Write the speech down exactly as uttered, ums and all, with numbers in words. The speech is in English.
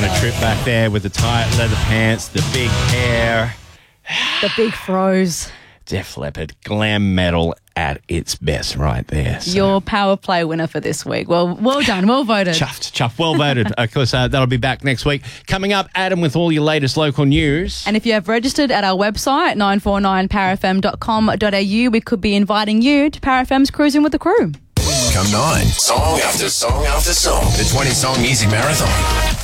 a trip back there with the tight leather pants, the big hair. The big froze. Def Leppard, glam metal at its best right there. So. Your power play winner for this week. Well, well done. Well voted. Chuffed, chuffed. Well voted. Of course, uh, that'll be back next week. Coming up, Adam with all your latest local news. And if you have registered at our website, nine four nine power f m dot com dot a u, we could be inviting you to Power F M's Cruising with the Crew. Come nine. Song after song after song. The twenty-song Easy Marathon.